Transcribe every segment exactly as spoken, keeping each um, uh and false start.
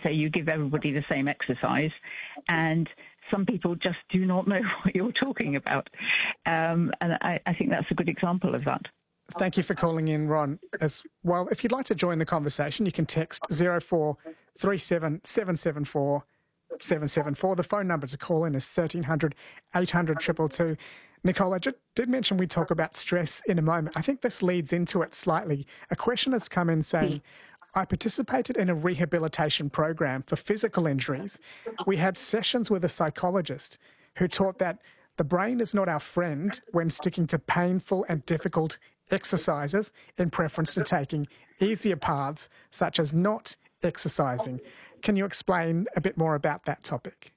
say you give everybody the same exercise, and some people just do not know what you're talking about. Um, and I, I think that's a good example of that. Thank you for calling in, Ron, as well. If you'd like to join the conversation, you can text zero four three seven seven seven four seven seven four. The phone number to call in is thirteen hundred eight hundred two two two. Nicole, I just did mention we talk about stress in a moment. I think this leads into it slightly. A question has come in saying, I participated in a rehabilitation program for physical injuries. We had sessions with a psychologist who taught that the brain is not our friend when sticking to painful and difficult exercises in preference to taking easier paths, such as not exercising. Can you explain a bit more about that topic?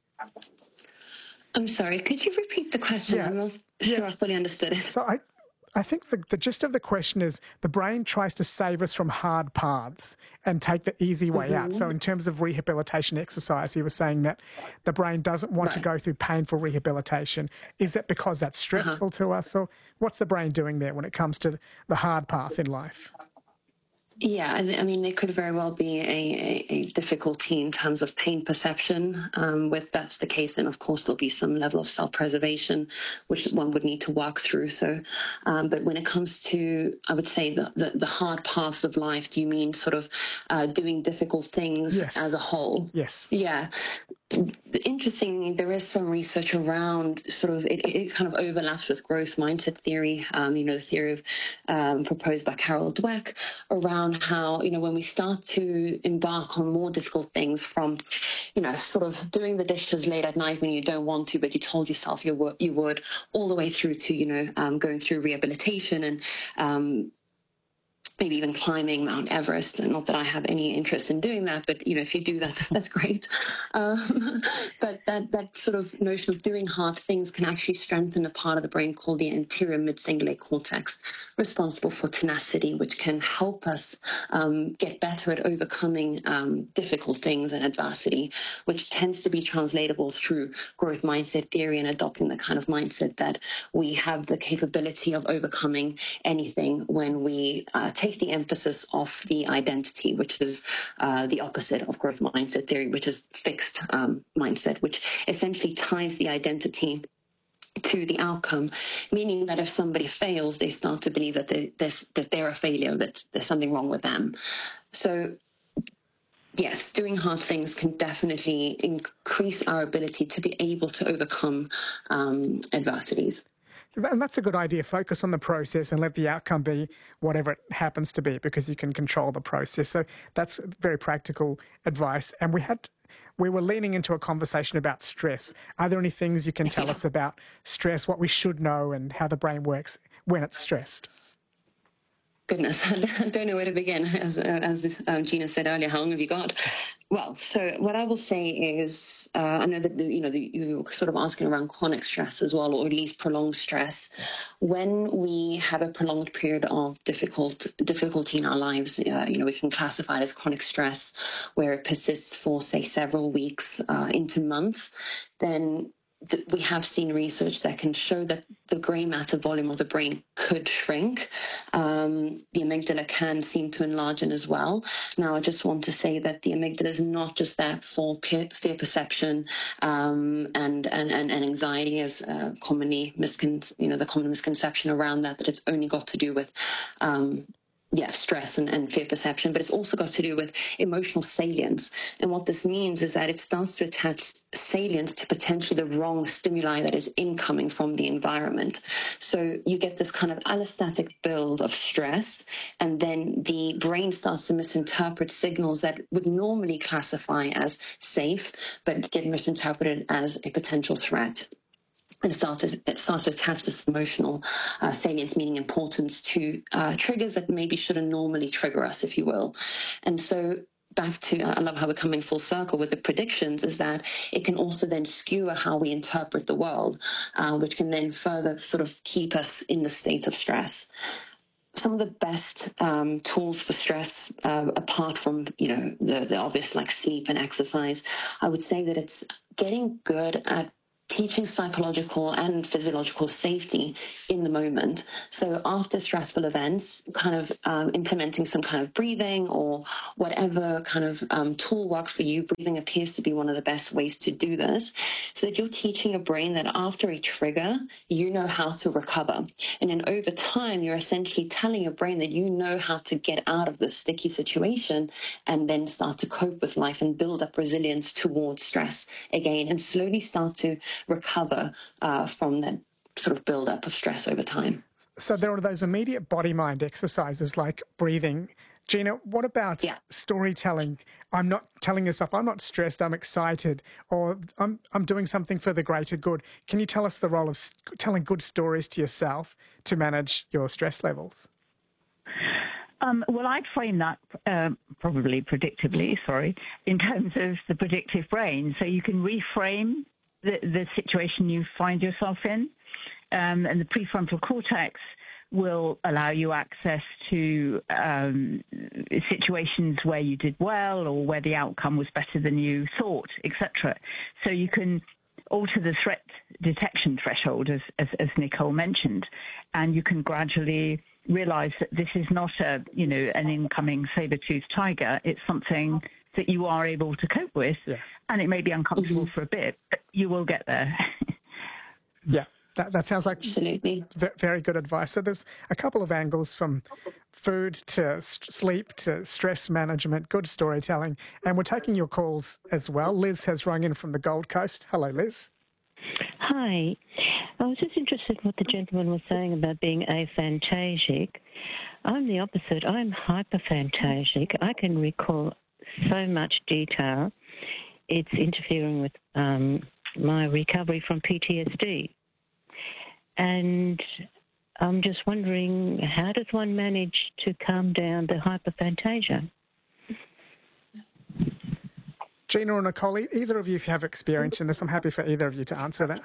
I'm sorry, could you repeat the question? Yeah. I'm not sure Yeah. I fully understood it. So I, I think the, the gist of the question is the brain tries to save us from hard paths and take the easy way Mm-hmm. out. So in terms of rehabilitation exercise, he was saying that the brain doesn't want Right. to go through painful rehabilitation. Is that because that's stressful Uh-huh. to us? Or what's the brain doing there when it comes to the hard path in life? Yeah, I I mean, there could very well be a, a, a difficulty in terms of pain perception. Um, if that's the case, then of course there'll be some level of self-preservation, which one would need to work through. So, um, but when it comes to, I would say, the, the, the hard paths of life, do you mean sort of uh, doing difficult things Yes. as a whole? Yes. Yeah. Interestingly, there is some research around sort of, it, it kind of overlaps with growth mindset theory, um, you know, the theory of um, proposed by Carol Dweck around how, you know, when we start to embark on more difficult things from, you know, sort of doing the dishes late at night when you don't want to, but you told yourself you, w- you would, all the way through to, you know, um, going through rehabilitation and, um, maybe even climbing Mount Everest. And not that I have any interest in doing that, but, you know, if you do that, that's great. Um, but that, that sort of notion of doing hard things can actually strengthen a part of the brain called the anterior mid-cingulate cortex, responsible for tenacity, which can help us um, get better at overcoming um, difficult things and adversity, which tends to be translatable through growth mindset theory and adopting the kind of mindset that we have the capability of overcoming anything when we uh, take the emphasis off the identity, which is uh, the opposite of growth mindset theory, which is fixed um, mindset, which essentially ties the identity to the outcome, meaning that if somebody fails, they start to believe that, they, that they're a failure, that there's something wrong with them. So yes, doing hard things can definitely increase our ability to be able to overcome um, adversities. And that's a good idea. Focus on the process and let the outcome be whatever it happens to be, because you can control the process. So that's very practical advice. And we had, we were leaning into a conversation about stress. Are there any things you can tell Yeah. us about stress, what we should know and how the brain works when it's stressed? Goodness, I don't know where to begin. As, uh, as um, Gina said earlier, how long have you got? Well, so what I will say is, uh, I know that the, you know the, you were sort of asking around chronic stress as well, or at least prolonged stress. When we have a prolonged period of difficult difficulty in our lives, uh, you know, we can classify it as chronic stress, where it persists for say several weeks uh, into months. Then th- we have seen research that can show that the grey matter volume of the brain could shrink. Um, the amygdala can seem to enlarge as well. Now, I just want to say that the amygdala is not just there for peer, fear perception um, and, and, and, and anxiety, as uh, commonly miscon- you know, the common misconception around that, that it's only got to do with um, yeah, stress and, and fear perception, but it's also got to do with emotional salience. And what this means is that it starts to attach salience to potentially the wrong stimuli that is incoming from the environment. So you get this kind of allostatic build of stress, and then the brain starts to misinterpret signals that would normally classify as safe, but get misinterpreted as a potential threat. And started, it starts to attach this emotional uh, salience, meaning importance, to uh, triggers that maybe shouldn't normally trigger us, if you will. And so back to, I love how we're coming full circle with the predictions, is that it can also then skewer how we interpret the world, uh, which can then further sort of keep us in the state of stress. Some of the best um, tools for stress, uh, apart from, you know, the, the obvious like sleep and exercise, I would say that it's getting good at teaching psychological and physiological safety in the moment. So after stressful events, kind of um, implementing some kind of breathing or whatever kind of um, tool works for you. Breathing appears to be one of the best ways to do this, so that you're teaching a brain that after a trigger, you know how to recover. And then over time, you're essentially telling your brain that you know how to get out of this sticky situation and then start to cope with life and build up resilience towards stress again, and slowly start to recover uh, from that sort of build-up of stress over time. So there are those immediate body-mind exercises like breathing. Gina, what about yeah. storytelling? I'm not telling yourself, I'm not stressed, I'm excited, or I'm I'm doing something for the greater good. Can you tell us the role of telling good stories to yourself to manage your stress levels? Um, well, I'd frame that uh, probably predictably, sorry, in terms of the predictive brain. So you can reframe the, the situation you find yourself in, um, and the prefrontal cortex will allow you access to um, situations where you did well or where the outcome was better than you thought, et cetera. So you can alter the threat detection threshold, as, as, as Nicole mentioned, and you can gradually realize that this is not a, you know, an incoming saber-toothed tiger. It's something that you are able to cope with, yeah. and it may be uncomfortable mm-hmm. for a bit, but you will get there. yeah, that, that sounds like absolutely very good advice. So there's a couple of angles, from food to st- sleep to stress management, good storytelling, and we're taking your calls as well. Liz has rung in from the Gold Coast. Hello, Liz. Hi. I was just interested in what the gentleman was saying about being aphantasic. I'm the opposite. I'm hyperphantasic. I can recall so much detail. It's interfering with um, my recovery from P T S D. And I'm just wondering, how does one manage to calm down the hyperphantasia? Gina or Nicole, either of you, if you have experience in this, I'm happy for either of you to answer that.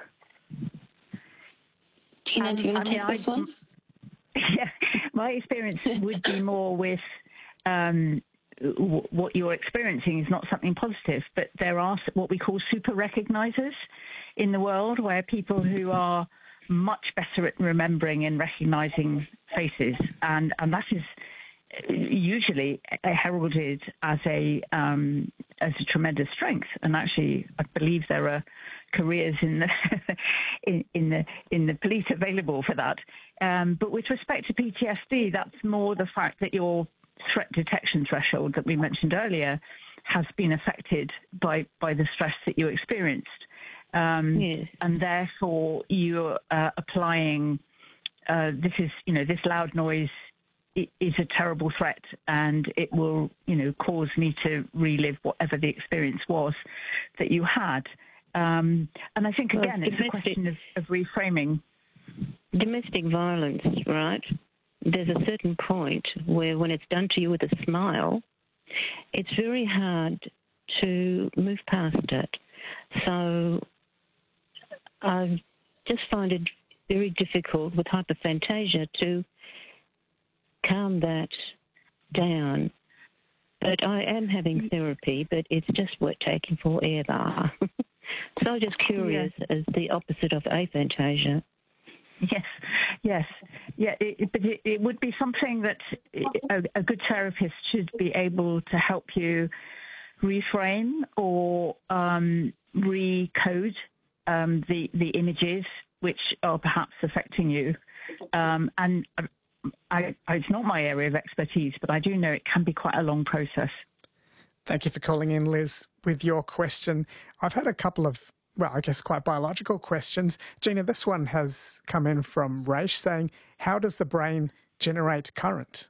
Gina, um, do you want to I take mean, this one? Yeah, my experience would be more with um, w- what you're experiencing is not something positive, but there are what we call super recognizers in the world, where people who are much better at remembering and recognizing faces, and, and that is usually heralded as a um, as a tremendous strength. And actually, I believe there are careers in the in, in the in the police available for that. Um, but with respect to P T S D, that's more the fact that your threat detection threshold that we mentioned earlier has been affected by by the stress that you experienced, um, yes. and therefore you're uh, applying. Uh, this is you know this loud noise is a terrible threat, and it will, you know, cause me to relive whatever the experience was that you had. Um, and I think, again, well, it's domestic, a question of, of reframing. Domestic violence, right? There's a certain point where when it's done to you with a smile, it's very hard to move past it. So I just find it very difficult with hyperphantasia to calm that down. But I am having therapy, but it's just worth taking forever. So I'm just curious, yeah. as the opposite of aphantasia. Yes, yes, yeah. It, but it, it would be something that a, a good therapist should be able to help you reframe or um, recode um, the the images which are perhaps affecting you, um, and. I, it's not my area of expertise, but I do know it can be quite a long process. Thank you for calling in, Liz, with your question. I've had a couple of, well, I guess quite biological questions. Gina, this one has come in from Raish saying, how does the brain generate current?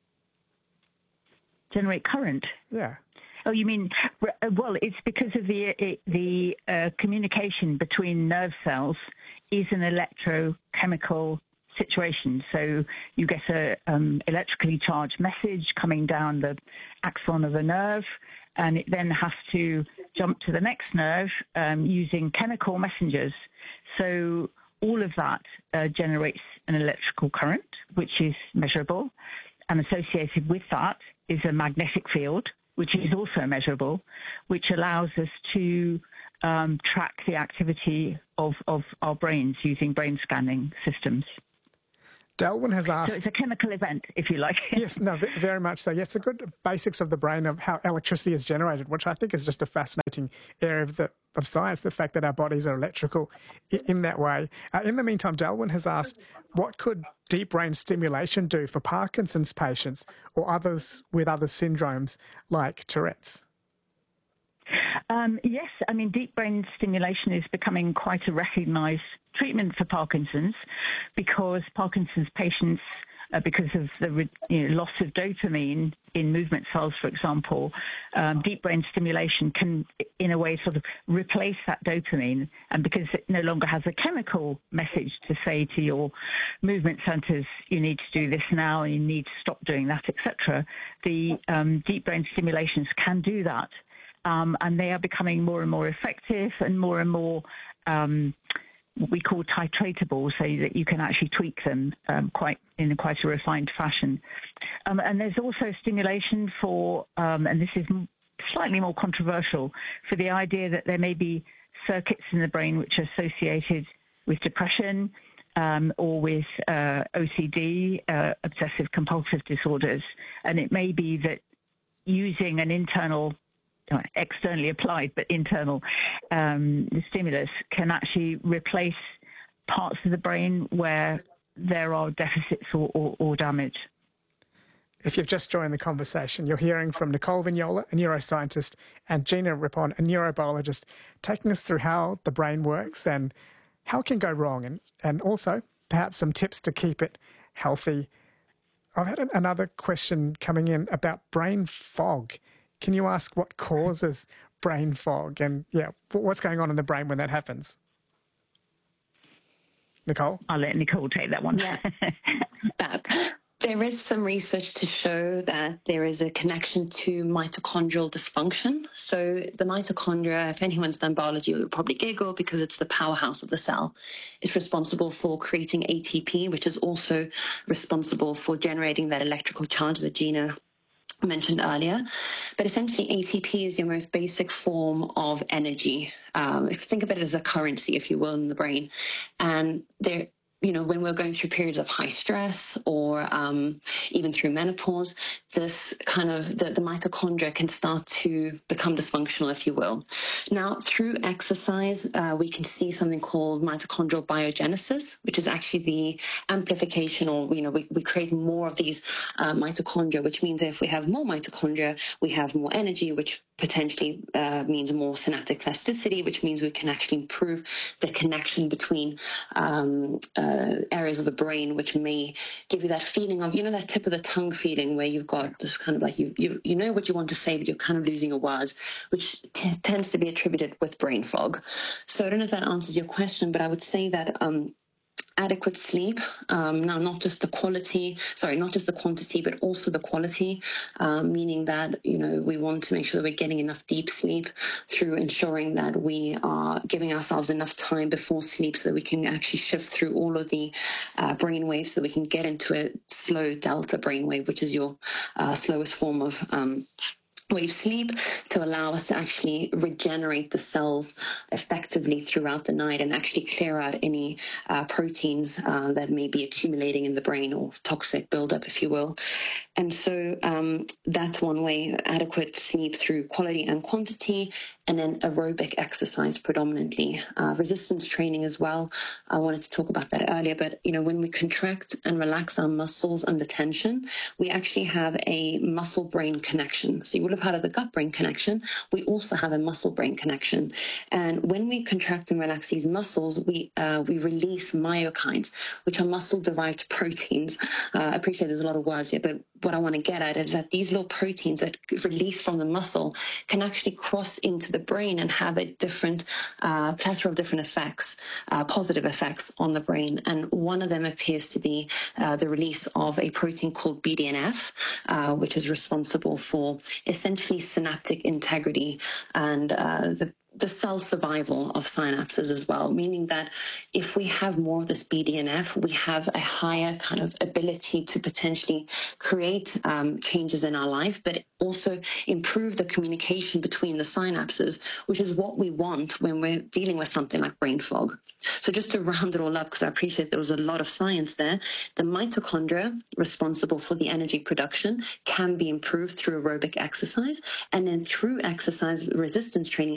Generate current? Yeah. Oh, you mean, well, it's because of the the uh, communication between nerve cells is an electrochemical situation. So you get a um, electrically charged message coming down the axon of a nerve, and it then has to jump to the next nerve um, using chemical messengers. So all of that uh, generates an electrical current, which is measurable, and associated with that is a magnetic field, which is also measurable, which allows us to um, track the activity of, of our brains using brain scanning systems. Delwyn has asked... So it's a chemical event, if you like. Yes, no, very much so. Yeah, it's a good basics of the brain, of how electricity is generated, which I think is just a fascinating area of the of science, the fact that our bodies are electrical in that way. Uh, in the meantime, Delwyn has asked, what could deep brain stimulation do for Parkinson's patients or others with other syndromes like Tourette's? Um, yes, I mean, deep brain stimulation is becoming quite a recognised treatment for Parkinson's, because Parkinson's patients, uh, because of the you know, loss of dopamine in movement cells, for example, um, deep brain stimulation can, in a way, sort of replace that dopamine. And because it no longer has a chemical message to say to your movement centres, you need to do this now, and you need to stop doing that, et cetera, the um, deep brain stimulations can do that. Um, and they are becoming more and more effective and more and more um, what we call titratable, so that you can actually tweak them um, quite in quite a refined fashion. Um, and there's also stimulation for, um, and this is slightly more controversial, for the idea that there may be circuits in the brain which are associated with depression um, or with uh, O C D, uh, obsessive compulsive disorders. And it may be that using an internal externally applied but internal um, stimulus can actually replace parts of the brain where there are deficits or, or, or damage. If you've just joined the conversation, you're hearing from Nicole Vignola, a neuroscientist, and Gina Rippon, a neurobiologist, taking us through how the brain works and how it can go wrong, and, and also perhaps some tips to keep it healthy. I've had another question coming in about brain fog. Can you ask what causes brain fog, and yeah, what's going on in the brain when that happens? Nicole? I'll let Nicole take that one. Yeah. Fab. There is some research to show that there is a connection to mitochondrial dysfunction. So the mitochondria, if anyone's done biology, will probably giggle because it's the powerhouse of the cell. It's responsible for creating A T P, which is also responsible for generating that electrical charge that Gina mentioned earlier. But essentially, A T P is your most basic form of energy. Um, think of it as a currency, if you will, in the brain. And there, you know, when we're going through periods of high stress or um, even through menopause, this kind of, the, the mitochondria can start to become dysfunctional, if you will. Now, through exercise, uh, we can see something called mitochondrial biogenesis, which is actually the amplification, or, you know, we, we create more of these uh, mitochondria, which means that if we have more mitochondria, we have more energy, which potentially uh, means more synaptic plasticity, which means we can actually improve the connection between um, uh, areas of the brain, which may give you that feeling of, you know, that tip of the tongue feeling where you've got this kind of like, you you, you know what you want to say, but you're kind of losing your words, which t- tends to be attributed with brain fog. So I don't know if that answers your question, but I would say that um, adequate sleep, um, now not just the quality, sorry, not just the quantity, but also the quality, um, meaning that, you know, we want to make sure that we're getting enough deep sleep through ensuring that we are giving ourselves enough time before sleep so that we can actually shift through all of the uh, brain waves so that we can get into a slow delta brainwave, which is your uh, slowest form of um, wave sleep, to allow us to actually regenerate the cells effectively throughout the night and actually clear out any uh, proteins uh, that may be accumulating in the brain, or toxic buildup, if you will. And so um, that's one way, adequate sleep through quality and quantity, and then aerobic exercise predominantly. Uh, resistance training as well. I wanted to talk about that earlier, but, you know, when we contract and relax our muscles under tension, we actually have a muscle-brain connection. So you would have heard of the gut-brain connection. We also have a muscle-brain connection. And when we contract and relax these muscles, we uh, we release myokines, which are muscle-derived proteins. Uh, I appreciate there's a lot of words here, but what I want to get at is that these little proteins that release from the muscle can actually cross into the brain and have a different uh, plethora of different effects, uh, positive effects on the brain. And one of them appears to be uh, the release of a protein called B D N F, uh, which is responsible for essentially synaptic integrity and uh, the the cell survival of synapses as well, meaning that if we have more of this B D N F, we have a higher kind of ability to potentially create um, changes in our life, but also improve the communication between the synapses, which is what we want when we're dealing with something like brain fog. So just to round it all up, because I appreciate there was a lot of science there, the mitochondria responsible for the energy production can be improved through aerobic exercise, and then through exercise resistance training,